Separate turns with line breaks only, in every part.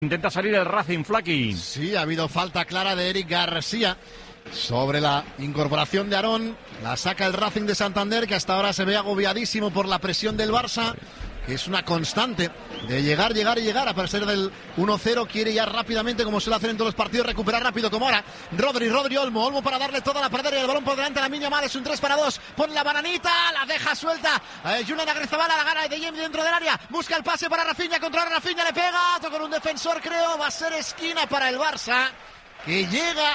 Intenta salir el Racing, Flaky.
Sí, ha habido falta clara de Eric García sobre la incorporación de Aarón. La saca el Racing de Santander, que hasta ahora se ve agobiadísimo por la presión del Barça, que es una constante de llegar, a pesar del 1-0, quiere ya rápidamente, como suele hacer en todos los partidos, recuperar rápido, como ahora. Rodri, Olmo para darle toda la pradera y el balón por delante a Lamine Yamal, es un 3-2, pone la bananita, la deja suelta, Julen Agrizabala, la gana de James dentro del área, busca el pase para Rafinha, controla Rafinha, le pega, con un defensor creo, va a ser esquina para el Barça, que llega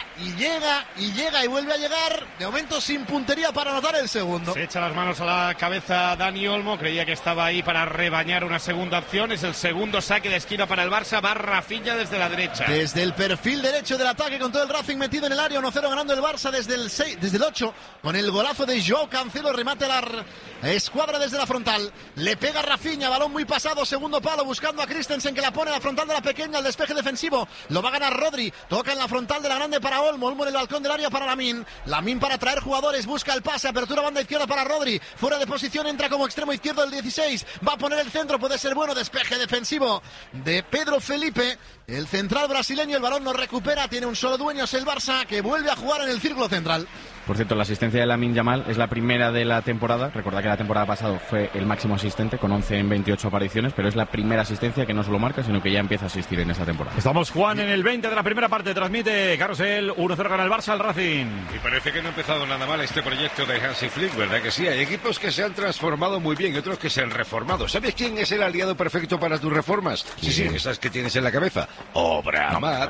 y vuelve a llegar, de momento sin puntería para anotar el segundo.
Se echa las manos a la cabeza Dani Olmo, creía que estaba ahí para rebañar una segunda opción, es el segundo saque de esquina para el Barça, va Rafinha desde la derecha.
Desde el perfil derecho del ataque, con todo el Racing metido en el área, 1-0 ganando el Barça desde el 8, con el golazo de Joao Cancelo, remate a la escuadra desde la frontal, le pega Rafinha, balón muy pasado, segundo palo, buscando a Christensen, que la pone a la frontal de la pequeña, el despeje defensivo, lo va a ganar Rodri, toca en la frontal de la grande para Olmo en el balcón del área para Lamine para traer jugadores, busca el pase, apertura banda izquierda para Rodri, fuera de posición, entra como extremo izquierdo del 16, va a poner el centro, puede ser bueno, despeje defensivo de Pedro Felipe, el central brasileño, el balón no recupera, tiene un solo dueño, es el Barça, que vuelve a jugar en el círculo central.
Por cierto, la asistencia de Lamine Yamal es la primera de la temporada. Recordad que la temporada pasada fue el máximo asistente con 11 en 28 apariciones, pero es la primera asistencia que no solo marca, sino que ya empieza a asistir en esta temporada.
Estamos, Juan, en el 20 de la primera parte. Transmite Carrusel, 1-0 gana el Barça al Racing.
Y parece que no ha empezado nada mal este proyecto de Hansi Flick, ¿verdad que sí? Hay equipos que se han transformado muy bien y otros que se han reformado. ¿Sabes quién es el aliado perfecto para tus reformas? Sí, esas que tienes en la cabeza. Obramat.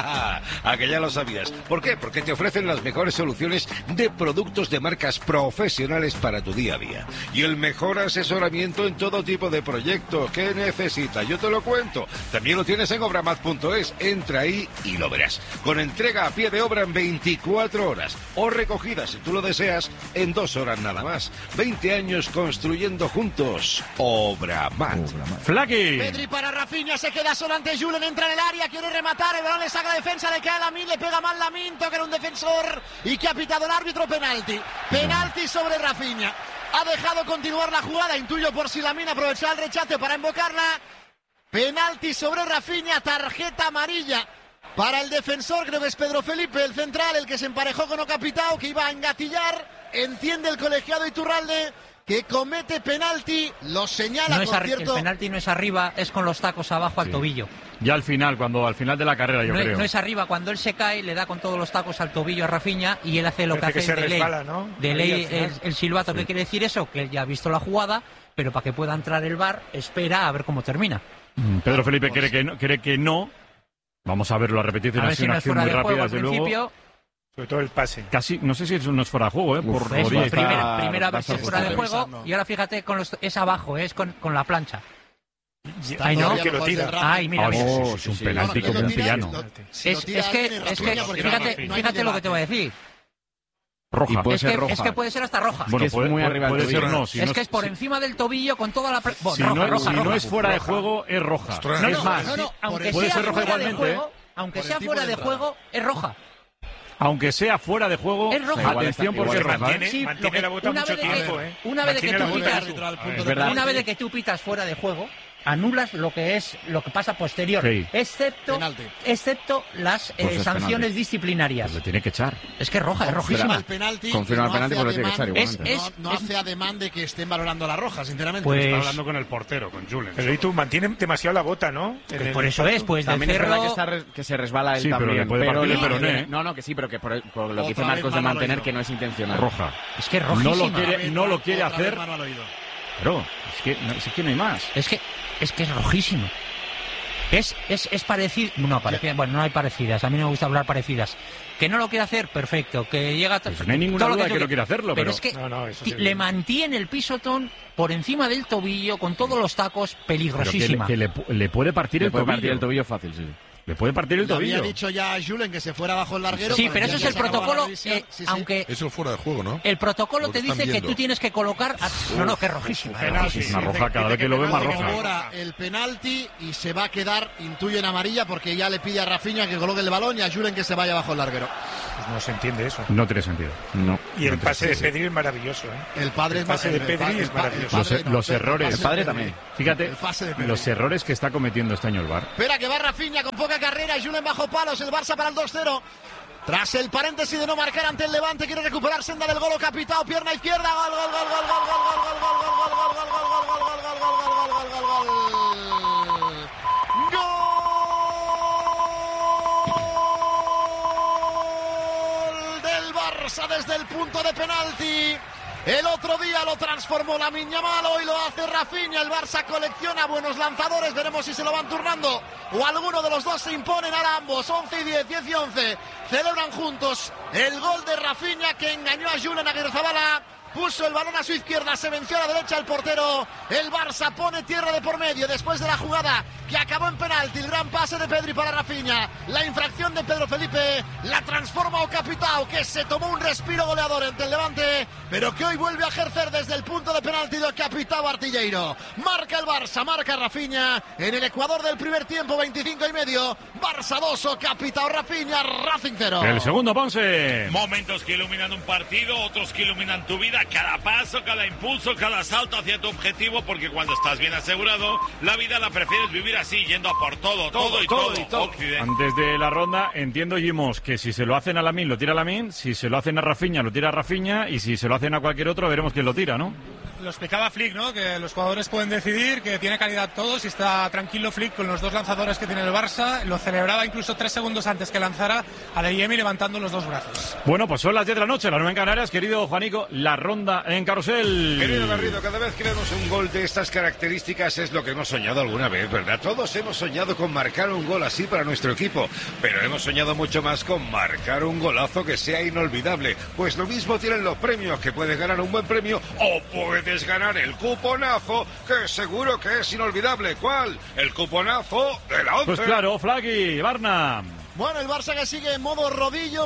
A que ya lo sabías. ¿Por qué? Porque te ofrecen las mejores soluciones de productos de marcas profesionales para tu día a día. Y el mejor asesoramiento en todo tipo de proyectos que necesitas. Yo te lo cuento. También lo tienes en obramat.es. Entra ahí y lo verás. Con entrega a pie de obra en 24 horas. O recogida, si tú lo deseas, en 2 horas nada más. 20 años construyendo juntos. Obramat.
Flaky.
Pedri para Rafinha, se queda solo ante Julen, entra en el área, quiere rematar, el balón le saca defensa, le cae a Lamine, le pega mal Lamine, toca en un defensor y que ha pitado el árbitro. Penalti sobre Rafinha. Ha dejado continuar la jugada, intuyo por si Lamine aprovechaba el rechace para invocarla. Penalti sobre Rafinha, tarjeta amarilla para el defensor, creo que es Pedro Felipe, el central, el que se emparejó con Ocapitao, que iba a engatillar. Entiende el colegiado Iturralde que comete penalti, lo señala,
no
por cierto.
El penalti no es arriba, es con los tacos abajo al tobillo.
Ya al final, al final de la carrera, yo creo.
No es arriba, cuando él se cae, le da con todos los tacos al tobillo a Rafinha y él hace lo que hace de ley. ¿No? De ley el silbato. Sí. ¿Qué quiere decir eso? Que él ya ha visto la jugada, pero para que pueda entrar el VAR, espera a ver cómo termina.
Pedro Felipe cree que no. Vamos a verlo a repetir, una acción muy rápida, desde luego.
Sobre todo el pase.
Casi, no sé si eso no es fuera de juego,
Primera vez es fuera de juego y ahora fíjate, es abajo, es con la plancha.
Ay, no, que lo tira.
Ay, mira.
Es un penalti como un piano.
Es que fíjate lo que te voy a decir.
Roja.
Es que puede ser hasta roja.
Bueno,
es
que muy arriba puede ser no.
Es que es por encima del tobillo con toda la...
Si no es fuera de juego, es roja.
Es más, aunque
puede
sea
ser roja
fuera de
igualmente.
juego, aunque sea fuera de juego, es roja.
Aunque sea fuera de juego,
es roja.
Atención porque es roja.
Mantiene la bota mucho tiempo.
Una vez de que tú pitas fuera de juego, anulas lo que pasa posterior, sí. excepto las sanciones disciplinarias.
Pues le tiene que echar.
Es que es roja, es rojísima.
Confirma el penalti, porque tiene que echar igualmente.
No hace ademán de que estén valorando la roja, sinceramente.
Pues está hablando con el portero, con Julen. Pero y tú mantiene demasiado la bota, ¿no?
Por eso es, pues
también es verdad que se resbala él también.
Pero
no, que sí, pero que por lo que dice Marcos de mantener, que no es intencional.
Roja.
Es que es rojísima.
No lo quiere hacer. Pero es que no hay más.
Es que es rojísimo. Es parecido. No hay parecidas. A mí no me gusta hablar parecidas. Que no lo quiere hacer, perfecto. Que llega.
Pues no hay ninguna duda que no quiere hacerlo.
Pero es que le mantiene el pisotón por encima del tobillo con todos los tacos, peligrosísima.
Que le puede partir el tobillo
fácil, sí.
Le puede partir el tobillo.
Había dicho ya a Julen que se fuera bajo el larguero.
Sí, pero eso es el protocolo. Aunque
eso es fuera de juego, ¿no?
El protocolo te dice que tú tienes que colocar. No, que es rojísima.
Es una roja, cada vez que lo ve más roja.
Ahora el penalti y se va a quedar, intuyo, en amarilla, porque ya le pide a Rafinha que coloque el balón y a Julen que se vaya bajo el larguero.
Pues no se entiende eso.
No tiene sentido.
No.
Y el pase de Pedri es maravilloso, ¿eh?
El pase
de Pedri es maravilloso.
Los errores.
El padre también.
Fíjate, los errores que está cometiendo este año el VAR.
Espera que va Rafinha con poca carrera y Julen bajo palos. El Barça para el 2-0. Tras el paréntesis de no marcar ante el Levante, quiere recuperar senda del gol. Capitao, pierna izquierda. Gol, gol, gol, gol, gol, gol, gol, gol, gol, gol, gol, gol, gol, gol, gol, gol del Barça desde el punto de penalti. El otro día lo transformó Lamine Yamal, hoy lo hace Rafinha. El Barça colecciona buenos lanzadores, veremos si se lo van turnando o alguno de los dos se imponen. Ahora ambos, 11 y 10, 10 y 11, celebran juntos el gol de Rafinha que engañó a Julen Agirrezabala. Puso el balón a su izquierda, se venció a la derecha el portero. El Barça pone tierra de por medio después de la jugada que acabó en penalti. El gran pase de Pedri para Rafinha. La infracción de Pedro Felipe la transforma a Capitao, que se tomó un respiro goleador ante el Levante, pero que hoy vuelve a ejercer desde el punto de penalti de Capitao Artilleiro. Marca el Barça, marca Rafinha en el Ecuador del primer tiempo, 25 y medio. Barça 2, Capitao Rafinha, Racing 0.
El segundo, Ponce.
Momentos que iluminan un partido, otros que iluminan tu vida. Cada paso, cada impulso, cada salto hacia tu objetivo, porque cuando estás bien asegurado, la vida la prefieres vivir así, yendo a por todo.
Antes de la ronda, entiendo, Jimos, que si se lo hacen a Lamine, lo tira Lamine, si se lo hacen a Rafinha, lo tira Rafinha, y si se lo hacen a cualquier otro, veremos quién lo tira, ¿no?
Lo explicaba Flick, ¿no? Que los jugadores pueden decidir, que tiene calidad todos y está tranquilo Flick con los dos lanzadores que tiene el Barça. Lo celebraba incluso 3 segundos antes que lanzara a Deyemi levantando los dos brazos.
Bueno, pues son las 10 de la noche, las 9 en Canarias. Querido Juanico, la ronda en Carrusel.
Querido Garrido, cada vez que vemos un gol de estas características es lo que hemos soñado alguna vez, ¿verdad? Todos hemos soñado con marcar un gol así para nuestro equipo, pero hemos soñado mucho más con marcar un golazo que sea inolvidable. Pues lo mismo tienen los premios, que puedes ganar un buen premio o puedes ganar el cuponazo, que seguro que es inolvidable. ¿Cuál? El cuponazo de la 11.
Pues claro, Flaqui, Barna.
Bueno, el Barça que sigue en modo rodillo,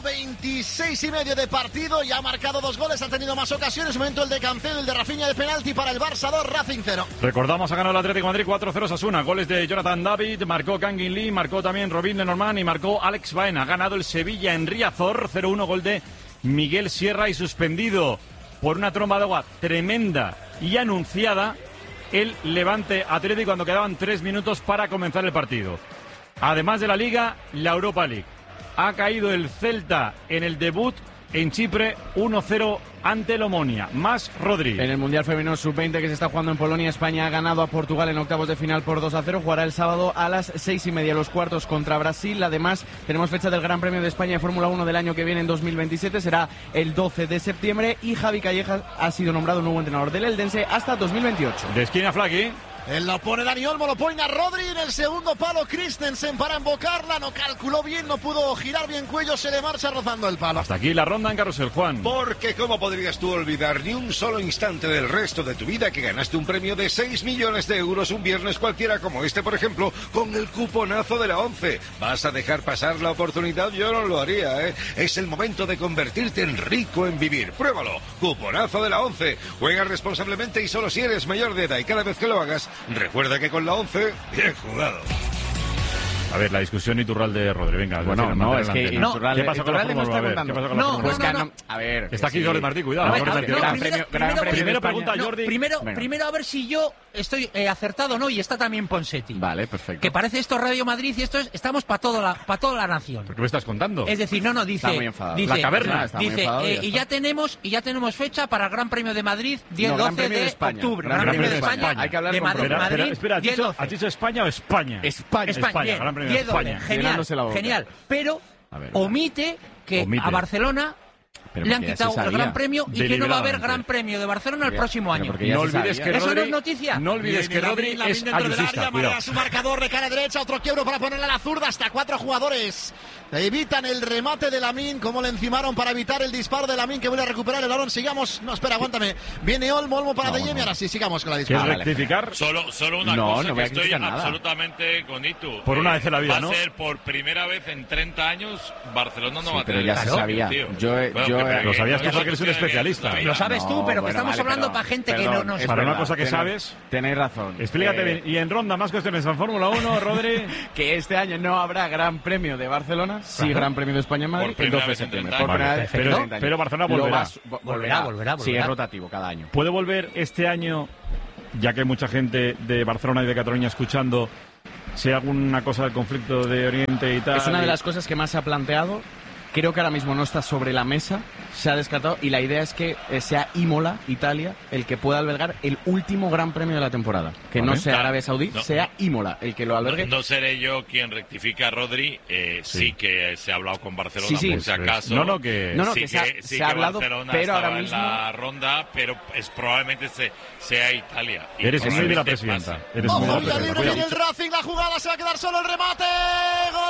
26 y medio de partido, ya ha marcado 2 goles, ha tenido más ocasiones, momento el de Cancelo, el de Rafinha de penalti para el Barça 2, Racing 0.
Recordamos, ha ganado el Atlético de Madrid 4-0 Sasuna, goles de Jonathan David, marcó Kangin Lee, marcó también Robin Lenormand y marcó Alex Baena. Ha ganado el Sevilla en Riazor, 0-1, gol de Miguel Sierra, y suspendido por una tromba de agua tremenda y anunciada el Levante Atlético cuando quedaban 3 minutos para comenzar el partido. Además de la Liga, la Europa League. Ha caído el Celta en el debut en Chipre, 1-0 ante el Omonia. Más Rodri.
En el Mundial Femenino Sub-20 que se está jugando en Polonia, España ha ganado a Portugal en octavos de final por 2-0. Jugará el sábado a las 6:30 los cuartos contra Brasil. Además, tenemos fecha del Gran Premio de España de Fórmula 1 del año que viene en 2027. Será el 12 de septiembre y Javi Callejas ha sido nombrado nuevo entrenador del Eldense hasta 2028.
De esquina, Flaqui.
Él lo pone Dani Olmo, lo pone a Rodri en el segundo palo. Christensen para embocarla, no calculó bien, no pudo girar bien cuello, se le marcha rozando el palo.
Hasta aquí la ronda en Carrusel, Juan.
Porque ¿cómo podrías tú olvidar ni un solo instante del resto de tu vida que ganaste un premio de 6 millones de euros un viernes cualquiera como este, por ejemplo, con el cuponazo de la 11? ¿Vas a dejar pasar la oportunidad? Yo no lo haría, ¿eh? Es el momento de convertirte en rico en vivir. Pruébalo. Cuponazo de la 11. Juega responsablemente y solo si eres mayor de edad, y cada vez que lo hagas, recuerda que con la 11, bien jugado.
A ver, la discusión Iturral de Rodri, venga.
Bueno, no, es que
¿Qué pasa con la Fórmula 1?
A ver,
está aquí Jordi Martí, cuidado.
Primero
pregunta a Jordi.
Primero a ver si yo estoy acertado, ¿no? Y está también Ponseti.
Vale, perfecto.
Que parece esto Radio Madrid y esto es, estamos para toda la nación.
¿Por qué me estás contando?
Es decir, dice,
la caverna.
Dice, y ya tenemos fecha para el Gran Premio de Madrid, 10-12 de octubre.
Gran Premio de España. Hay que hablar
de Madrid.
Espera, ¿has dicho España o España?
España.
Gran Premio de España.
Genial. Pero omite que a Barcelona le han quitado el Gran Premio y que no va a haber Gran Premio de Barcelona el próximo año.
No olvides que
eso no es noticia.
No olvides que Rodri es ayusista.
Mira su marcador de cara derecha, otro quiebro para ponerle a la zurda, hasta 4 jugadores. Evitan el remate de Lamine, como le encimaron para evitar el disparo de Lamine, que vuelve a recuperar el balón. Sigamos. No, espera, aguántame. Viene Olmo para Deyemi. Ahora sí, sigamos con la disputa.
¿Quieres rectificar?
Solo una cosa, que estoy absolutamente con Itu.
Por una vez en la vida, ¿no?
Va a ser por primera vez en 30 años, Barcelona no va a tener.
Pero ya se sabía. Yo
Lo sabías tú porque eres un especialista.
Lo sabes tú, pero que estamos hablando para gente que no nos...
Para una cosa que sabes...
Tenéis razón.
Explícate bien. Y en ronda, más cuestiones en Fórmula 1, Rodri...
Que este año no habrá Gran Premio de Barcelona, sí Gran Premio de España en Madrid, el 12 de septiembre.
Pero Barcelona volverá.
Volverá.
Sí, es rotativo cada año.
¿Puede volver este año, ya que hay mucha gente de Barcelona y de Cataluña escuchando, si hay alguna cosa del conflicto de Oriente y tal?
Es una de las cosas que más se ha planteado. Creo que ahora mismo no está sobre la mesa, se ha descartado y la idea es que sea Imola, Italia, el que pueda albergar el último Gran Premio de la temporada. Que no sea Arabia Saudí, sea Imola el que lo albergue.
No seré yo quien rectifica a Rodri, sí que se ha hablado con Barcelona, por si acaso.
Que se ha hablado,
Barcelona
pero ahora mismo...
en la ronda, pero probablemente sea Italia.
Eres muy de la presidenta.
Ojo, Villalibre viene el Racing, la jugada, se va a quedar solo el remate. Gol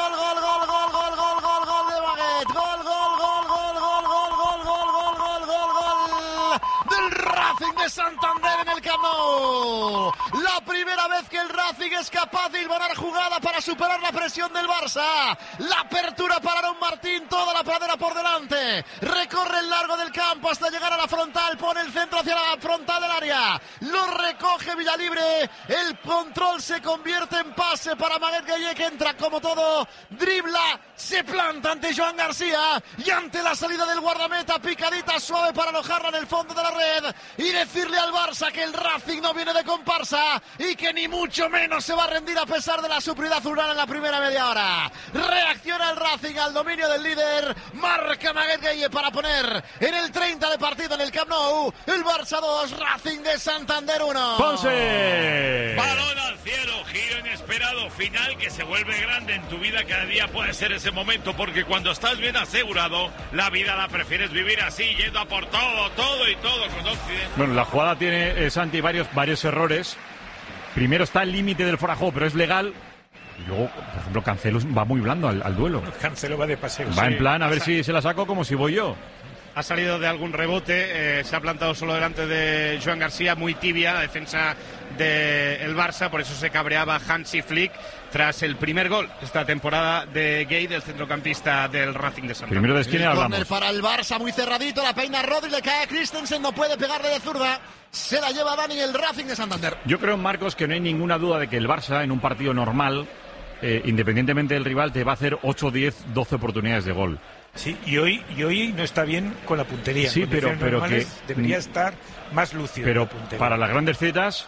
del Racing de Santander en el Camp Nou. La primera vez que el Racing es capaz de hilvanar jugada para superar la presión del Barça. La apertura para Aaron Martín, toda la pradera por delante. Recorre el largo del campo hasta llegar a la frontal, pone el centro hacia la frontal del área. Lo recoge Villalibre. El control se convierte en pase para Maguet Gueye, que entra como todo, dribla, se planta ante Joan García y ante la salida del guardameta, picadita suave para alojarla en el fondo de la red y decirle al Barça que el Racing no viene de comparsa y que ni mucho menos se va a rendir a pesar de la superioridad urbana en la primera media hora. Reacciona el Racing al dominio del líder, marca Maguet Gueye para poner en el 30 de partido en el Camp Nou, el Barça 2, Racing de Santander 1.
¡Ponce!
Balón al cielo, giro inesperado, final que se vuelve grande en tu vida. Cada día puede ser ese momento, porque cuando estás bien asegurado, la vida la prefieres vivir así, yendo a por todo y todo con Occidente.
Bueno, la jugada tiene, Santi, varios errores. Primero está el límite del fuera de juego, pero es legal. Y luego, por ejemplo, Cancelo va muy blando al duelo.
Cancelo va de paseo.
Va en plan, a ver si se la saco como si voy yo.
Ha salido de algún rebote, se ha plantado solo delante de Joan García, muy tibia la defensa del Barça, por eso se cabreaba Hansi Flick tras el primer gol esta temporada de Gueye, del centrocampista del Racing de Santander.
Primero de esquina hablamos.
Córner para el Barça, muy cerradito, la peina Rodri, le cae a Christensen, no puede pegarle de zurda, se la lleva Dani, el Racing de Santander.
Yo creo, Marcos, que no hay ninguna duda de que el Barça en un partido normal, independientemente del rival, te va a hacer 8, 10, 12 oportunidades de gol.
Sí, y hoy no está bien con la puntería.
Sí, pero que
debería estar más lúcido.
Pero para las grandes zetas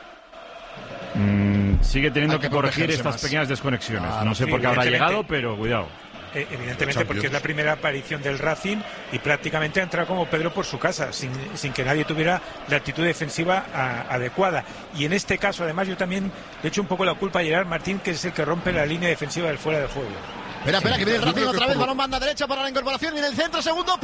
sigue teniendo que corregir estas pequeñas desconexiones. No sé por qué habrá llegado, pero cuidado.
Evidentemente, porque es la primera aparición del Racing y prácticamente ha entrado como Pedro por su casa, sin que nadie tuviera la actitud defensiva adecuada. Y en este caso, además, yo también le echo un poco la culpa a Gerard Martín, que es el que rompe la línea defensiva del fuera de juego.
Espera, que viene el Racing otra vez, balón banda derecha para la incorporación, viene el centro, segundo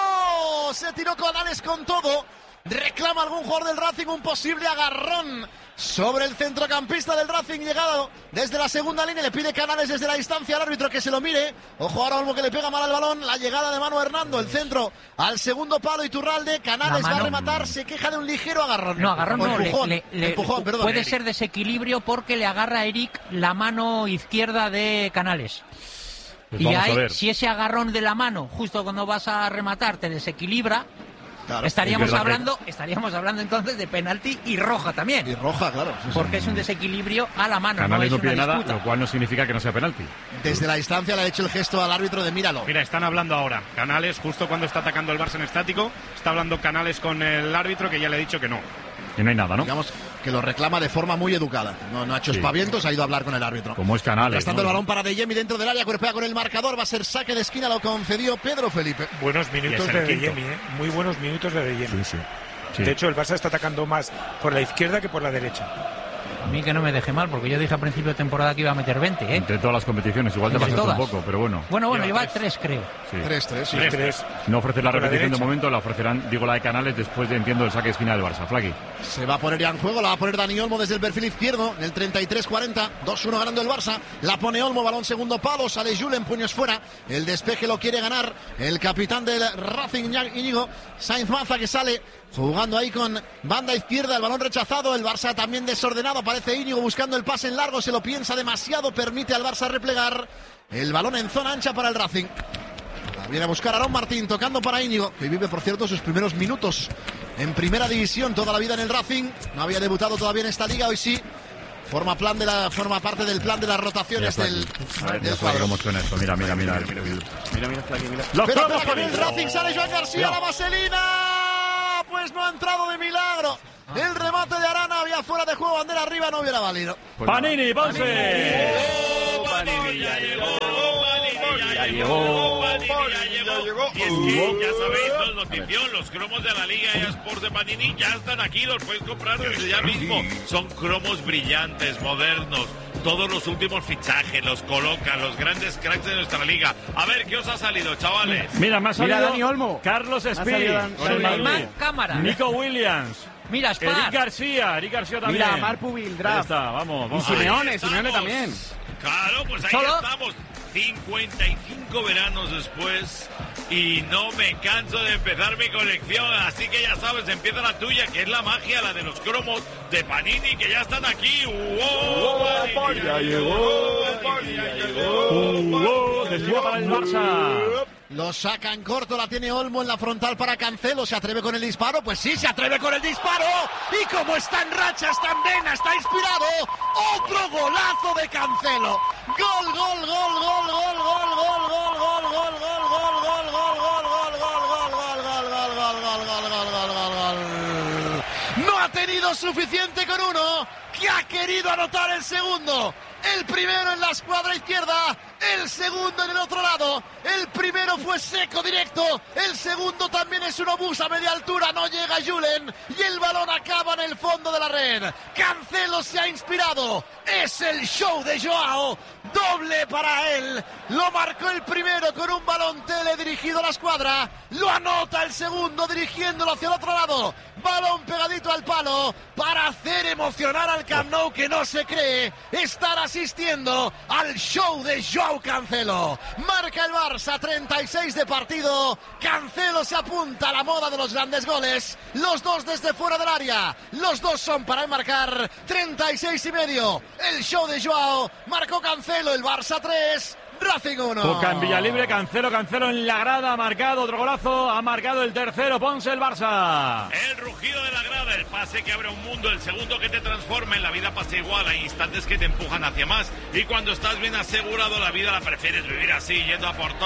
palo, se tiró Canales con todo, reclama algún jugador del Racing un posible agarrón sobre el centrocampista del Racing, llegado desde la segunda línea, le pide Canales desde la distancia al árbitro que se lo mire, ojo ahora Olmo que le pega mal al balón, la llegada de Manu Hernando, el centro al segundo palo, Iturralde, Canales va a rematar, se queja de un ligero agarrón.
No, agarrón no,
empujón, perdón.
Puede ser desequilibrio porque le agarra a Eric la mano izquierda de Canales.
Pues
y ahí, si ese agarrón de la mano, justo cuando vas a rematar, te desequilibra, claro, estaríamos hablando entonces de penalti y roja también.
Y roja, claro. Sí,
porque es un desequilibrio a la mano.
Canales
no
pide nada, lo cual no significa que no sea penalti.
Desde la distancia le ha hecho el gesto al árbitro de míralo.
Mira, están hablando ahora. Canales, justo cuando está atacando el Barça en estático, está hablando Canales con el árbitro, que ya le ha dicho que no.
Y no hay nada, ¿no?
Digamos que lo reclama de forma muy educada. No ha hecho espavientos, ha ido a hablar con el árbitro.
Como es Canales.
Restando el balón para De Jemi dentro del área, cuerpea con el marcador, va a ser saque de esquina, lo concedió Pedro Felipe.
Buenos minutos de Jemi, muy buenos minutos de Jemi. Sí. De hecho, el Barça está atacando más por la izquierda que por la derecha.
A mí que no me deje mal, porque yo dije a principio de temporada que iba a meter 20, ¿eh?
Entre todas las competiciones, igual te pasaste un poco, pero bueno.
Bueno, lleva 3, creo.
Sí.
3.
No ofrecer la repetición de momento, la ofrecerán, digo, la de Canales después de, entiendo, el saque de esquina del Barça. Flaqui.
Se va a poner ya en juego, la va a poner Dani Olmo desde el perfil izquierdo, en el 33-40, 2-1 ganando el Barça. La pone Olmo, balón segundo palo, sale Julen, puños fuera. El despeje lo quiere ganar el capitán del Racing, Íñigo Sainz Maza, que sale jugando ahí con banda izquierda, el balón rechazado, el Barça también desordenado, aparece Íñigo buscando el pase en largo, se lo piensa demasiado, permite al Barça replegar, el balón en zona ancha para el Racing. viene a buscar Aarón Martín, tocando para Íñigo, que vive, por cierto, sus primeros minutos en primera división, toda la vida en el Racing. No había debutado todavía en esta liga, hoy sí. Forma parte del plan de las rotaciones del cuadro.
¿Cómo suena esto? Mira.
Mira, con el Racing sale Joan García, la vaselina. Pues no ha entrado de milagro. El remate de Arana había fuera de juego, bandera arriba, no hubiera valido.
Panini, Ponce.
Panini ya llegó. Y es que ya sabéis, notición, los cromos de la Liga eSports de Panini ya están aquí, los puedes comprar desde ya mismo. Son cromos brillantes, modernos. Todos los últimos fichajes los colocan los grandes cracks de nuestra liga. A ver, ¿qué os ha salido, chavales?
Mira, me ha salido
Dani Olmo,
Carlos Espí,
Cámara,
Nico Williams.
Mira,
Eric García también.
Mira, Marpu Bildraft.
Ahí está, vamos.
Y Simeone también.
Claro, pues ahí estamos. 55 veranos después y no me canso de empezar mi colección, así que ya sabes, empieza la tuya, que es la magia, la de los cromos de Panini, que ya están aquí.
Panini ya llegó. Destino para el Barça.
Lo saca en corto, la tiene Olmo en la frontal para Cancelo. ¿Se atreve con el disparo? Pues sí, se atreve con el disparo. Y como está en racha, está en vena, está inspirado. Otro golazo de Cancelo. Gol. No ha tenido suficiente con uno, que ha querido anotar el segundo. El primero en la escuadra izquierda, el segundo en el otro lado. El primero fue seco directo, el segundo también es un obús a media altura, no llega Julen y el balón acaba en el fondo de la red. Cancelo se ha inspirado, es el show de Joao, doble para él. Lo marcó el primero con un balón tele dirigido a la escuadra, lo anota el segundo dirigiéndolo hacia el otro lado. Balón pegadito al palo para hacer emocionar al Camp Nou, que no se cree estar asistiendo al show de Joao Cancelo. Marca el Barça, 36 de partido. Cancelo se apunta a la moda de los grandes goles. Los dos desde fuera del área. Los dos son para enmarcar. 36,5. El show de Joao. Marcó Cancelo, el Barça 3. Racing 1.
Toca en Villalibre, Cancelo en la grada, ha marcado otro golazo, ha marcado el tercero, Ponce, el Barça.
El rugido de la grada, el pase que abre un mundo, el segundo que te transforma. En la vida pasa igual, hay instantes que te empujan hacia más, y cuando estás bien asegurado, la vida la prefieres vivir así, yendo a por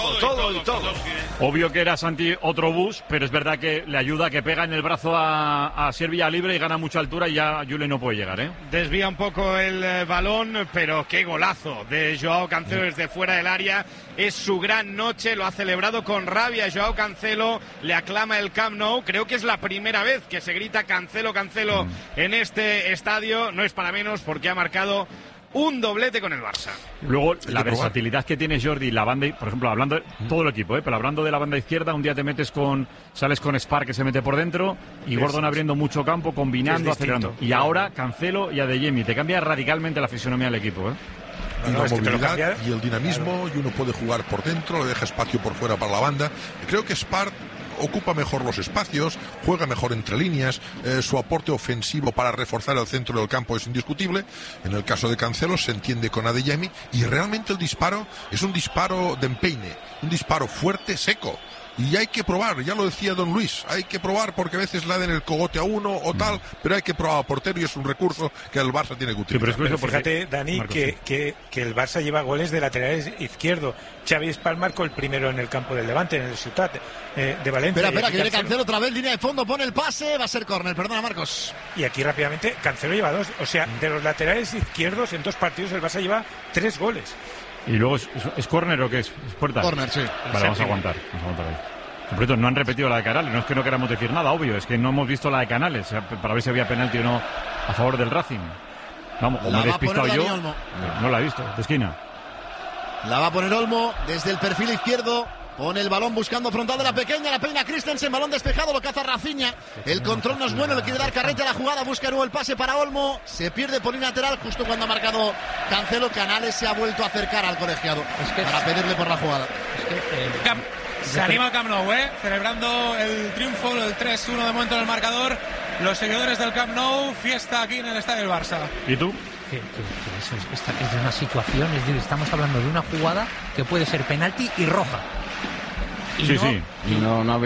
todo.
Obvio que era Santi otro bus, pero es verdad que le ayuda, que pega en el brazo a Ser Villalibre y gana mucha altura y ya Julen no puede llegar, ¿eh?
Desvía un poco el balón, pero qué golazo de Joao Cancelo desde fuera del área. Es su gran noche, lo ha celebrado con rabia Joao Cancelo, le aclama el Camp Nou. Creo que es la primera vez que se grita Cancelo en este estadio, no es para menos porque ha marcado un doblete con el Barça.
Luego, la versatilidad que tiene Jordi, la banda, por ejemplo, hablando de todo el equipo, pero hablando de la banda izquierda, un día te sales con Spar, que se mete por dentro, y Gordon abriendo mucho campo, combinando, acelerando. Y ahora Cancelo y Adeyemi, te cambia radicalmente la fisonomía del equipo, ¿eh?
Y la movilidad y el dinamismo, y uno puede jugar por dentro, le deja espacio por fuera para la banda. Creo que Spar ocupa mejor los espacios, juega mejor entre líneas, su aporte ofensivo para reforzar el centro del campo es indiscutible. En el caso de Cancelo se entiende con Adeyemi, y realmente el disparo es un disparo de empeine, un disparo fuerte, seco. Y hay que probar, ya lo decía don Luis, hay que probar porque a veces le den el cogote a uno o tal, pero hay que probar a portero y es un recurso que el Barça tiene que utilizar.
Pero fíjate, Dani, Marcos, que el Barça lleva goles de laterales izquierdo. Xavi Espal marcó el primero en el campo del Levante, en el Ciutat de Valencia.
Espera, que viene Cancelo otra vez, línea de fondo, pone el pase, va a ser córner, perdona Marcos.
Y aquí rápidamente, Cancelo lleva 2, o sea, de los laterales izquierdos en 2 partidos el Barça lleva 3 goles.
¿Y luego es córner o qué es? ¿Es puerta?
Córner, sí.
Vale, vamos a aguantar ahí. Por cierto, no han repetido la de Canales, no es que no queramos decir nada, obvio, es que no hemos visto la de Canales, para ver si había penalti o no a favor del Racing. Vamos, o me he despistado yo, no la he visto, de esquina.
La va a poner Olmo desde el perfil izquierdo. Pone el balón buscando frontal de la pequeña, la peina Christensen, balón despejado, lo caza Rafinha. El control no es bueno, le quiere dar carrete a la jugada, busca nuevo el pase para Olmo. Se pierde por línea lateral justo cuando ha marcado Cancelo. Canales se ha vuelto a acercar al colegiado para pedirle por la jugada.
Se anima el Camp Nou, celebrando el triunfo, el 3-1 de momento en el marcador. Los seguidores del Camp Nou, fiesta aquí en el estadio del Barça.
¿Y tú?
Esta es de una situación, es decir, estamos hablando de una jugada que puede ser penalti y roja. Y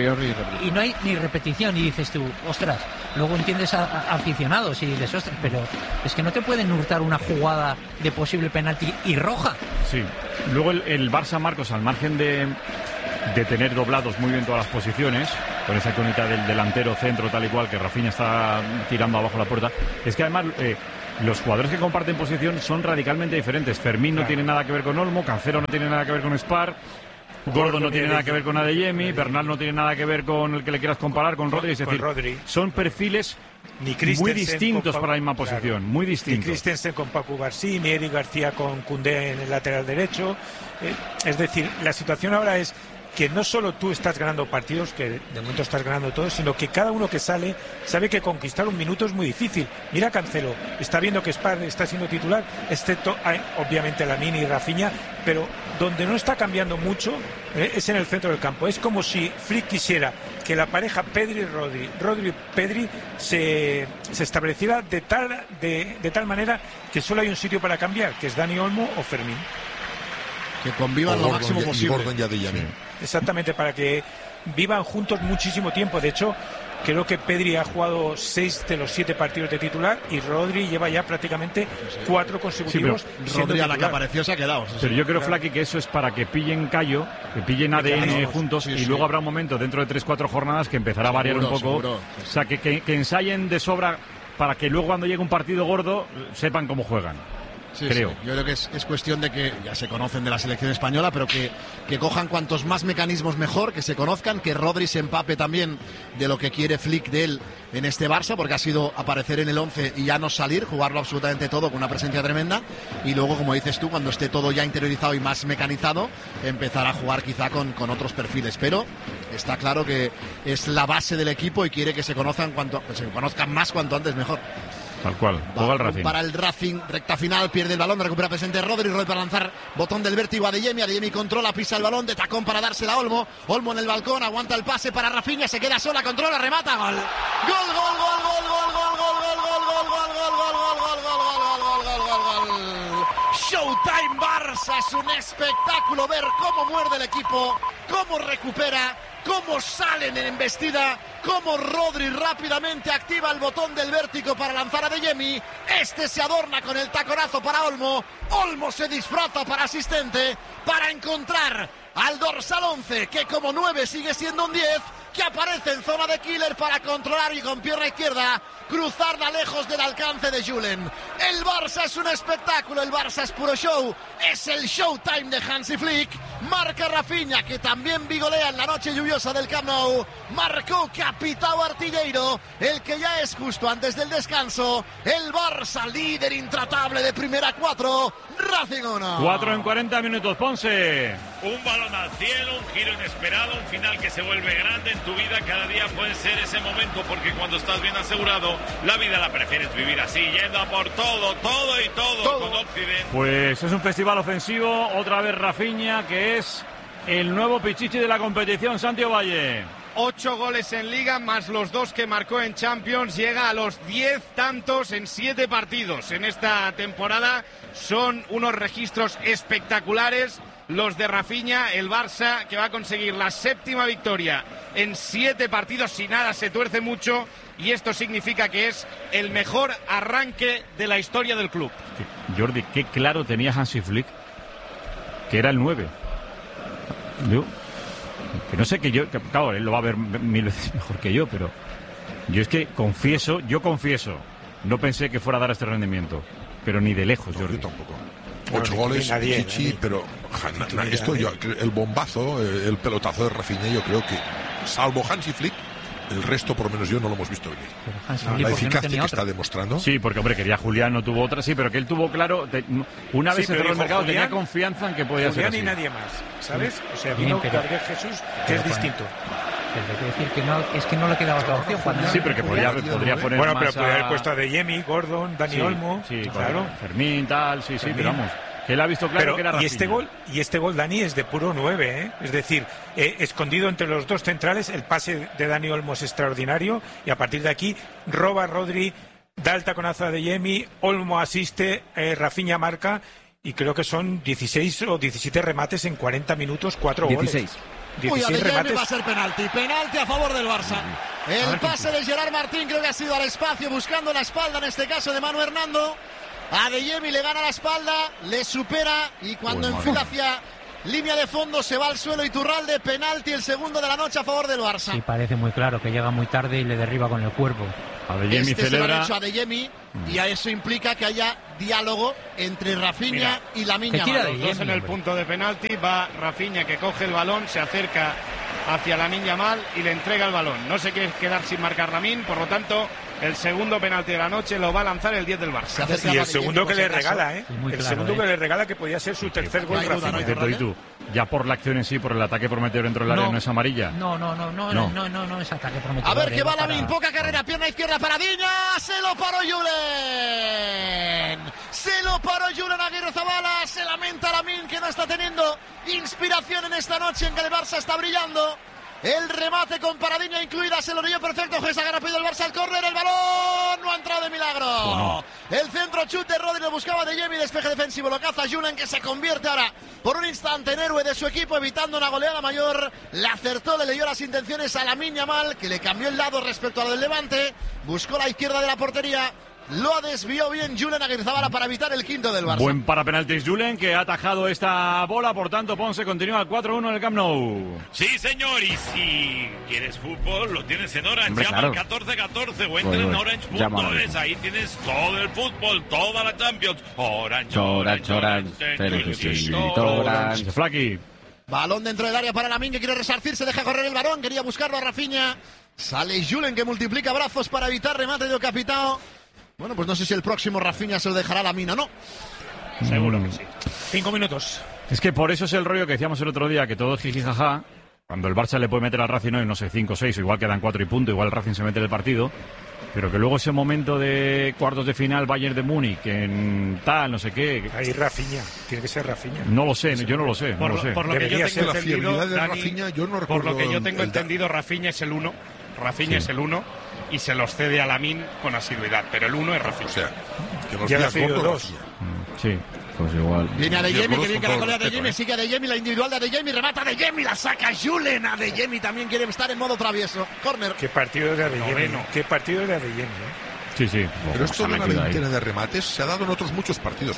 no hay ni repetición. Y dices tú, ostras, luego entiendes a aficionados y dices, ostras, pero es que no te pueden hurtar una jugada de posible penalti y roja.
Sí. Luego el Barça, Marcos, al margen de tener doblados muy bien todas las posiciones, con esa icónica del delantero centro tal y cual, que Rafinha está tirando abajo la puerta, es que además los jugadores que comparten posición son radicalmente diferentes. Fermín no tiene nada que ver con Olmo, Cancelo no tiene nada que ver con Spar, Gordon no tiene nada que ver con Adeyemi, Bernal no tiene nada que ver con el que le quieras comparar, con Rodri. Es decir, son perfiles muy distintos para la misma posición, muy distintos.
Ni Christensen con Paco García, ni Eric García con Koundé en el lateral derecho. Es decir, la situación ahora es que no solo tú estás ganando partidos, que de momento estás ganando todos, sino que cada uno que sale sabe que conquistar un minuto es muy difícil. Mira Cancelo, está viendo que Spar está siendo titular, excepto obviamente Lamine y Rafinha, pero donde no está cambiando mucho es en el centro del campo. Es como si Flick quisiera que la pareja Pedri y Rodri y Pedri se estableciera de tal manera que solo hay un sitio para cambiar, que es Dani Olmo o Fermín.
Que convivan lo máximo posible.
Gordon y Adeyemi.
Exactamente, para que vivan juntos muchísimo tiempo. De hecho, creo que Pedri ha jugado 6 de los 7 partidos de titular y Rodri lleva ya prácticamente 4 consecutivos.
Sí, Rodri a la que apareció se ha quedado.
Pero yo creo, Flaky, que eso es para que pillen callo, que pillen ADN juntos, y luego habrá un momento dentro de 3-4 jornadas que empezará a variar un poco. Seguro. O sea, que ensayen de sobra para que luego cuando llegue un partido gordo sepan cómo juegan. Creo.
Sí. Yo creo que es cuestión de que ya se conocen de la selección española, pero que cojan cuantos más mecanismos mejor, que se conozcan, que Rodri se empape también de lo que quiere Flick de él en este Barça, porque ha sido aparecer en el 11 y ya no salir, jugarlo absolutamente todo con una presencia tremenda, y luego, como dices tú, cuando esté todo ya interiorizado y más mecanizado, empezar a jugar quizá con otros perfiles, pero está claro que es la base del equipo y quiere que se conozcan más cuanto antes mejor.
Tal cual, juega el Racing.
Para el Racing, recta final, pierde el balón, recupera presente Rodri para lanzar, botón del vértigo a Adeyemi controla, pisa el balón, de tacón para dársela a Olmo en el balcón, aguanta el pase para Rafinha, se queda sola, controla, remata, gol. Showtime Barça, es un espectáculo ver cómo muerde el equipo, cómo recupera, cómo salen en embestida, cómo Rodri rápidamente activa el botón del vértigo para lanzar a Adeyemi. Este se adorna con el taconazo para Olmo se disfraza para asistente para encontrar al dorsal 11, que como 9 sigue siendo un 10, que aparece en zona de killer para controlar y con pierna izquierda cruzarla lejos del alcance de Julen. El Barça es un espectáculo, el Barça es puro show, es el showtime de Hansi Flick. Marca Rafinha, que también vigolea en la noche lluviosa del Camp Nou. Marcó Capitão Artilleiro, el que ya es justo antes del descanso. El Barça, líder intratable de primera 4, Racing 1.
4 en 40 minutos, Ponce.
Un balón al cielo, un giro inesperado, un final que se vuelve grande en tu vida. Cada día puede ser ese momento, porque cuando estás bien asegurado, la vida la prefieres vivir así, yendo a por todo con Occident.
Pues es un festival ofensivo, otra vez Rafinha, que es el nuevo pichichi de la competición, Santiago Valle.
8 goles en Liga, más los 2 que marcó en Champions, llega a los 10 tantos en 7 partidos en esta temporada. Son unos registros espectaculares los de Rafinha. El Barça, que va a conseguir la 7ª victoria en 7 partidos, si nada se tuerce mucho, y esto significa que es el mejor arranque de la historia del club.
Jordi, qué claro tenía Hansi Flick que era el 9. Yo, que no sé, claro, él lo va a ver 1000 veces mejor que yo, pero yo es que confieso, no pensé que fuera a dar este rendimiento, pero ni de lejos, Jordi.
Yo tampoco. 8 goles, chichi, pero el bombazo, el pelotazo de Rafinha, yo creo que, salvo Hansi Flick, el resto, por lo menos yo, no lo hemos visto venir. La eficacia que está demostrando.
Sí, porque, hombre, quería Julián, no tuvo otra, sí, pero que él tuvo claro, una vez se cerró el mercado,
Julián,
tenía confianza en que podía ser así.
Julián y nadie más, ¿sabes? O sea, vino Gabriel Jesús, que es distinto.
Pero quiero decir que no, es que no le quedaba otra opción.
Sí, pero que podría poner
bueno,
más
pero podría haber puesto a Adeyemi, Gordon, Dani Olmo.
Sí, claro. Fermín, tal, sí, pero vamos. Que él ha visto claro que era Rafinha.
Y este gol, Dani, es de puro 9, ¿eh? Es decir, escondido entre los dos centrales, el pase de Dani Olmo es extraordinario, y a partir de aquí roba Rodri, da el taconazo a Adeyemi, Olmo asiste, Rafinha marca, y creo que son 16 o 17 remates en 40 minutos, 4 goles.
16 remates. Va a ser penalti a favor del Barça. El pase de Gerard Martín creo que ha sido al espacio, buscando la espalda, en este caso de Manu Hernando. Adeyemi le gana la espalda, le supera y cuando enfila hacia línea de fondo se va al suelo Iturralde. Penalti, el segundo de la noche a favor del Barça.
Sí, parece muy claro que llega muy tarde y le derriba con el cuerpo.
Adeyemi celebra.
Se lo han hecho a Adeyemi y a eso implica que haya diálogo entre Rafinha y Lamine Yamal.
Los dos en el punto de penalti, va Rafinha que coge el balón, se acerca hacia Lamine Yamal y le entrega el balón. No se quiere quedar sin marcar Lamine, por lo tanto, el segundo penalti de la noche lo va a lanzar el 10 del Barça.
Y el segundo que le regala, el segundo que le regala, que podía ser su tercer gol.
Rafinha. Ya por la acción en sí, por el ataque prometedor dentro del área, no es amarilla.
No es ataque prometedor.
A ver que va Lamine, poca carrera, pierna izquierda para Diña, se lo paró Julen. Se lo paró Julen Aguirrezabala, se lamenta Lamine que no está teniendo inspiración en esta noche en que el Barça está brillando. El remate con Paradiña incluida, se lo dio perfecto. Gesa ha rápido el Barça al córner, el balón no ha entrado de milagro. El centro chut de Rodri lo buscaba Adeyemi, despeje defensivo, lo caza Julen, que se convierte ahora por un instante en héroe de su equipo, evitando una goleada mayor. Le acertó, le leyó las intenciones a Lamine Yamal, que le cambió el lado respecto a lo del Levante, buscó la izquierda de la portería. Lo desvió bien Julen Aguirrezabala para evitar el quinto del Barça.
Buen para penaltis Julen, que ha atajado esta bola. Por tanto, Ponce continúa al 4-1 en el Camp Nou.
Sí, señor. Y si quieres fútbol, lo tienes en Orange. Llama al 1414 o entra en orange.es. Ahí tienes todo el fútbol, toda la Champions. Orange.
Flaky.
Balón dentro del área para Lamine, que quiere resarcirse, deja correr el balón, quería buscarlo a Rafinha. Sale Julen, que multiplica brazos para evitar remate de Ocapitao. Bueno, pues no sé si el próximo Rafinha se lo dejará a Lamine o no.
Seguro que sí. 5 minutos.
Es que por eso es el rollo que decíamos el otro día, que todo es jijijaja. Cuando el Barça le puede meter al Racing hoy, no sé, 5 o 6, igual quedan 4 y punto, igual el Racing se mete en el partido. Pero que luego ese momento de cuartos de final, Bayern de Múnich, en tal, no sé qué.
Ahí Rafinha, tiene que ser Rafinha.
No lo sé, yo no lo sé.
Por lo que yo tengo entendido,
Rafinha, yo no recuerdo.
Por lo que yo tengo entendido, Rafinha es el 1. Rafinha es el 1 y se los cede a Lamine con asiduidad, pero el 1 es Rafinha.
O sea, que nos
ya ha cedido 2.
Sí, pues igual.
Viene Adeyemi, que viene que la golea Adeyemi, sigue Adeyemi, la individual de Adeyemi, remata Adeyemi, la saca Julen. Adeyemi también quiere estar en modo travieso. Corner.
Qué partido de Adeyemi. Qué partido de Adeyemi.
Sí.
Pero esto de una veintena de remates se ha dado en otros muchos partidos.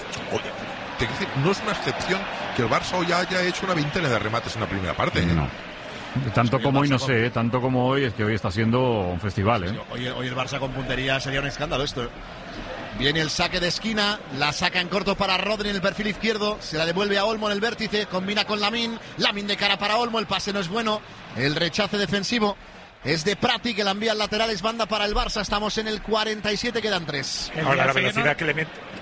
No es una excepción que el Barça hoy haya hecho una veintena de remates en la primera parte.
No. Tanto como hoy no sé, tanto como hoy, es que hoy está siendo un festival.
Sí, hoy el Barça con puntería sería un escándalo esto. Viene el saque de esquina, la saca en corto para Rodri en el perfil izquierdo, se la devuelve a Olmo en el vértice, combina con Lamine de cara para Olmo, el pase no es bueno, el rechace defensivo es de Prati, que la envía al lateral, es banda para el Barça, estamos en el 47, quedan 3.
Ahora la velocidad que le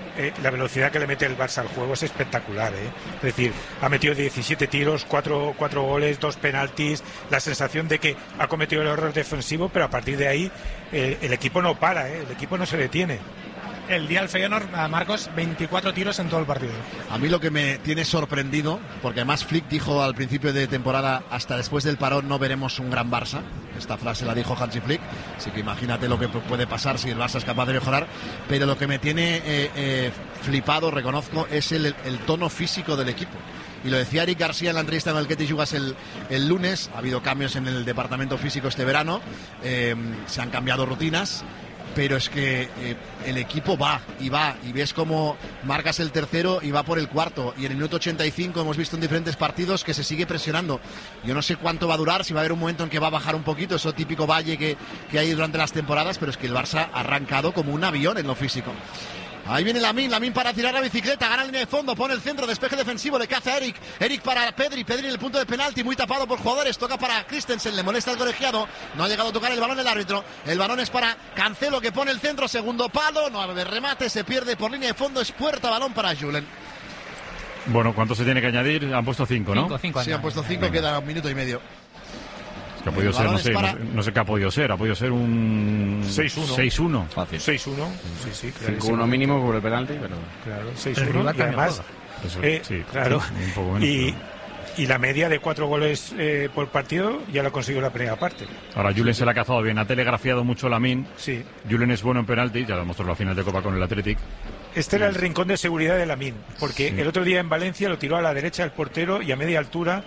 mete el Barça al juego es espectacular, Es decir, ha metido 17 tiros, 4 goles, 2 penaltis, la sensación de que ha cometido el error defensivo, pero a partir de ahí el equipo no para, el equipo no se detiene.
El día del Feyenoord, Marcos, 24 tiros en todo el partido.
A mí lo que me tiene sorprendido, porque además Flick dijo al principio de temporada, hasta después del parón no veremos un gran Barça. Esta frase la dijo Hansi Flick, así que imagínate lo que puede pasar si el Barça es capaz de mejorar. Pero lo que me tiene flipado, reconozco, es el tono físico del equipo. Y lo decía Eric García en la entrevista en el Ketty Jugas el lunes. Ha habido cambios en el departamento físico este verano, se han cambiado rutinas. Pero es que el equipo va, y ves cómo marcas el tercero y va por el cuarto, y en el minuto 85 hemos visto en diferentes partidos que se sigue presionando. Yo no sé cuánto va a durar, si va a haber un momento en que va a bajar un poquito, eso típico valle que hay durante las temporadas, pero es que el Barça ha arrancado como un avión en lo físico. Ahí viene Lamine para tirar la bicicleta, gana línea de fondo, pone el centro, despeje defensivo, le caza a Eric para Pedri en el punto de penalti, muy tapado por jugadores, toca para Christensen, le molesta el colegiado, no ha llegado a tocar el balón el árbitro, el balón es para Cancelo, que pone el centro, segundo palo, no hay remate, se pierde por línea de fondo, es puerta, balón para Julen.
Bueno, ¿cuánto se tiene que añadir? Han puesto 5, ¿no?
5.
Sí, han puesto 5, queda un minuto y medio.
Es que ha podido ser, no sé qué ha podido ser un 6-1.
Fácil. 6-1, sí, claro.
5-1 mínimo por el penalti, pero...
Claro, 6-1, y además...
sí,
claro,
un poco menos,
y la media de 4 goles por partido ya lo consiguió la primera parte.
Ahora Julen se la ha cazado bien, ha telegrafiado mucho Lamine.
Sí.
Julen es bueno en penalti, ya lo mostró en la final de Copa con el Athletic.
Este era el rincón de seguridad de Lamine, porque el otro día en Valencia lo tiró a la derecha del portero y a media altura,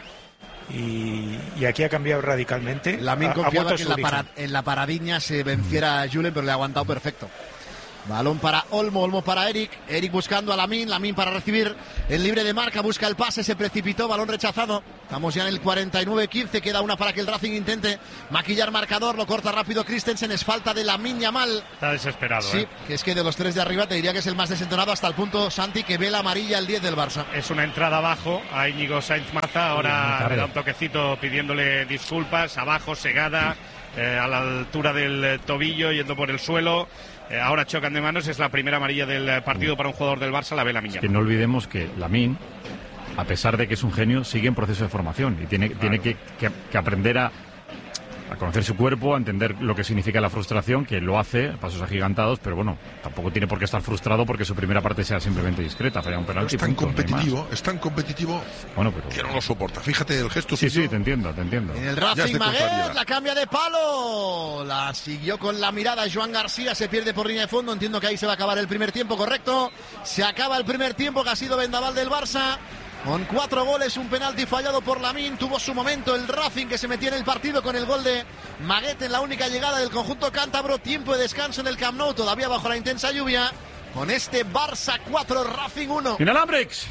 y aquí ha cambiado radicalmente.
Lamine confiaba que en la paradiña se venciera a Julen, pero le ha aguantado perfecto. Balón para Olmo para Eric buscando a Lamine para recibir el libre de marca, busca el pase, se precipitó, balón rechazado. Estamos ya en el 49-15, queda una para que el Racing intente maquillar marcador, lo corta rápido Christensen, es falta de Lamine Yamal.
Está desesperado.
Sí, que es que de los tres de arriba te diría que es el más desentonado, hasta el punto, Santi, que ve la amarilla el 10 del Barça.
Es una entrada abajo a Íñigo Sainz Maza, ahora le da un toquecito pidiéndole disculpas, abajo, segada, a la altura del tobillo, yendo por el suelo. Ahora chocan de manos, es la primera amarilla del partido para un jugador del Barça, la ve Lamine.
Que no olvidemos que Lamine, a pesar de que es un genio, sigue en proceso de formación y tiene que aprender a conocer su cuerpo, a entender lo que significa la frustración, que lo hace a pasos agigantados, pero bueno, tampoco tiene por qué estar frustrado porque su primera parte sea simplemente discreta, falla un penalti.
Es tan competitivo, bueno, pero que no lo soporta. Fíjate el gesto.
Sí, te entiendo.
En el Racing Maguet, la cambia de palo, la siguió con la mirada Joan García, se pierde por línea de fondo, entiendo que ahí se va a acabar el primer tiempo, correcto. Se acaba el primer tiempo, que ha sido vendaval del Barça. Con 4 goles, un penalti fallado por Lamine, tuvo su momento el Racing, que se metía en el partido con el gol de Maguet en la única llegada del conjunto cántabro. Tiempo de descanso en el Camp Nou, todavía bajo la intensa lluvia, con este Barça 4, Racing 1.
Inalambrics.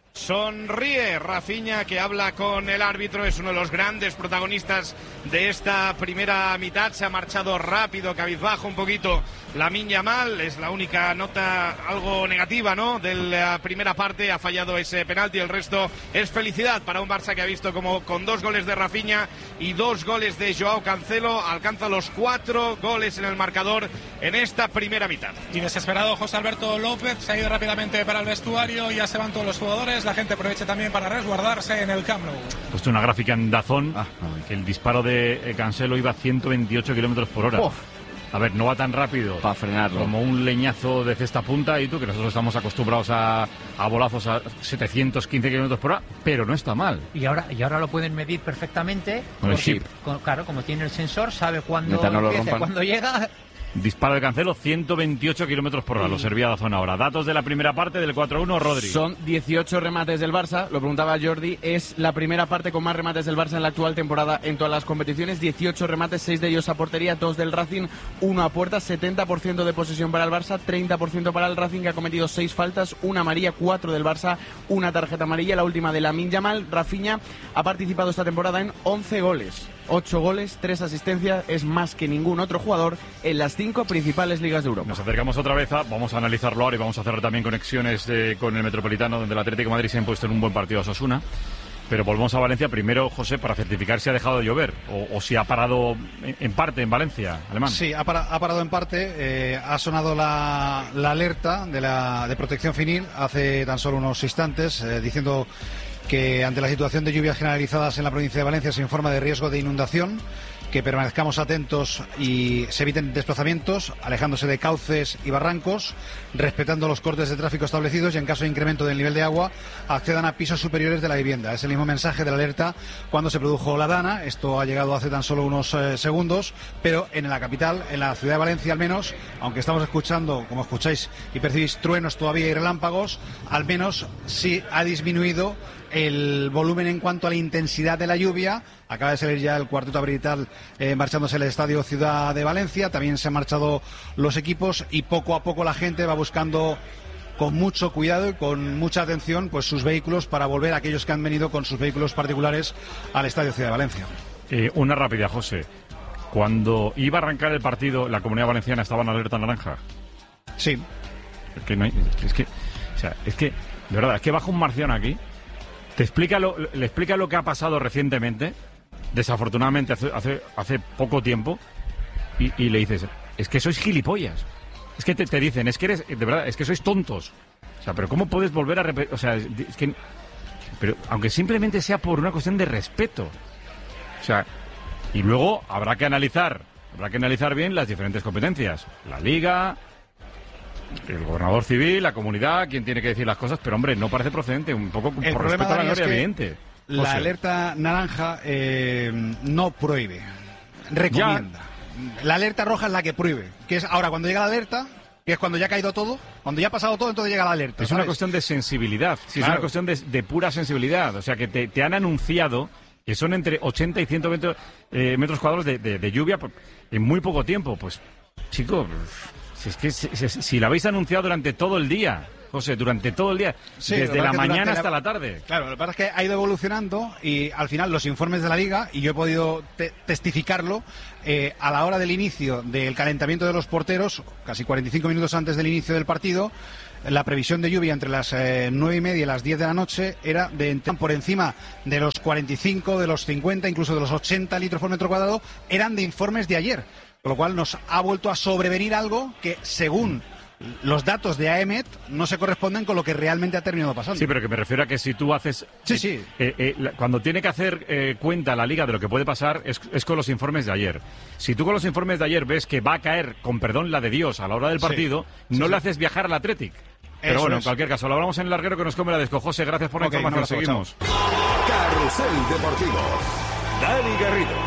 Sonríe Rafinha, que habla con el árbitro, es uno de los grandes protagonistas de esta primera mitad. Se ha marchado rápido, cabizbajo un poquito Lamine Yamal, es la única nota algo negativa, ¿no?, de la primera parte. Ha fallado ese penalti, el resto es felicidad para un Barça que ha visto como con 2 goles de Rafinha y 2 goles de Joao Cancelo alcanza los 4 goles en el marcador en esta primera mitad.
Y desesperado José Alberto López se ha ido rápidamente para el vestuario, ya se van todos los jugadores, la gente aprovecha también para resguardarse en el Camp Nou.
He puesto una gráfica en DAZN, que el disparo de Cancelo iba a 128 kilómetros por hora. A ver, no va tan rápido
para frenarlo
como un leñazo de cesta punta, y tú, que nosotros estamos acostumbrados a bolazos a 715 kilómetros por hora, pero no está mal.
Y ahora lo pueden medir perfectamente
con el chip.
Claro, como tiene el sensor, sabe cuándo empieza, cuándo llega.
Disparo de Cancelo, 128 kilómetros por hora, lo servía DAZN ahora. Datos de la primera parte del 4-1, Rodri.
Son 18 remates del Barça, lo preguntaba Jordi, es la primera parte con más remates del Barça en la actual temporada en todas las competiciones. 18 remates, 6 de ellos a portería, 2 del Racing, 1 a puerta, 70% de posesión para el Barça, 30% para el Racing, que ha cometido 6 faltas, 1 amarilla, 4 del Barça, 1 tarjeta amarilla, la última de Lamine Yamal. Rafinha ha participado esta temporada en 11 goles. 8 goles, 3 asistencias, es más que ningún otro jugador en las 5 principales ligas de Europa.
Nos acercamos otra vez, vamos a analizarlo ahora y vamos a hacer también conexiones con el Metropolitano, donde el Atlético de Madrid se ha impuesto en un buen partido a Osasuna. Pero volvemos a Valencia primero, José, para certificar si ha dejado de llover o si ha parado en parte en Valencia, Alemán.
Sí, ha parado en parte. Ha sonado la alerta de protección Finil hace tan solo unos instantes, diciendo que ante la situación de lluvias generalizadas en la provincia de Valencia se informa de riesgo de inundación, que permanezcamos atentos y se eviten desplazamientos, alejándose de cauces y barrancos, respetando los cortes de tráfico establecidos, y en caso de incremento del nivel de agua accedan a pisos superiores de la vivienda. Es el mismo mensaje de la alerta cuando se produjo la dana. Esto ha llegado hace tan solo unos segundos, pero en la capital, en la ciudad de Valencia al menos, aunque estamos escuchando, como escucháis y percibís, truenos todavía y relámpagos, al menos sí ha disminuido el volumen en cuanto a la intensidad de la lluvia. Acaba de salir ya el cuarteto arbitral marchándose al Estadio Ciudad de Valencia. También se han marchado los equipos y poco a poco la gente va buscando con mucho cuidado y con mucha atención pues sus vehículos, para volver a aquellos que han venido con sus vehículos particulares al Estadio Ciudad de Valencia.
Una rápida, José. Cuando iba a arrancar el partido, ¿la Comunidad Valenciana estaba en alerta naranja?
Sí.
Es que, de verdad, es que baja un marciano aquí, le explica lo que ha pasado recientemente, desafortunadamente hace poco tiempo, y le dices, es que sois gilipollas. Es que te dicen, es que eres, de verdad, es que sois tontos. O sea, pero ¿cómo puedes volver a repetir? O sea, es que, pero aunque simplemente sea por una cuestión de respeto. O sea, y luego habrá que analizar bien las diferentes competencias. La Liga, el gobernador civil, la comunidad, quien tiene que decir las cosas, pero hombre, no parece procedente, un poco por respeto a la gloria evidente.
La alerta naranja no prohíbe, recomienda. La alerta roja es la que prohíbe, que es ahora cuando llega la alerta, que es cuando ya ha caído todo, cuando ya ha pasado todo, entonces llega la alerta.
Es una cuestión de sensibilidad, sí, claro. Es una cuestión de pura sensibilidad. O sea, que te han anunciado que son entre 80 y 120 metros cuadrados de lluvia en muy poco tiempo. Pues, chicos, si la habéis anunciado durante todo el día, José, durante todo el día, sí, desde la mañana hasta la tarde.
Claro, lo que pasa es que ha ido evolucionando y al final los informes de la Liga, y yo he podido testificarlo, a la hora del inicio del calentamiento de los porteros, casi 45 minutos antes del inicio del partido, la previsión de lluvia entre las 9:30 y las 10 de la noche era por encima de los 45, de los 50, incluso de los 80 litros por metro cuadrado, eran de informes de ayer. Con lo cual nos ha vuelto a sobrevenir algo que, según los datos de AEMET, no se corresponden con lo que realmente ha terminado pasando.
Sí, pero que me refiero a que si tú haces...
Sí.
Cuando tiene que hacer cuenta la Liga de lo que puede pasar es con los informes de ayer. Si tú con los informes de ayer ves que va a caer, con perdón la de Dios, a la hora del partido, no le haces viajar al Athletic. Pero bueno, en cualquier caso, lo hablamos en el larguero que nos come la desco. José, gracias por la información. Seguimos.
Carrusel Deportivo. Dani Garrido.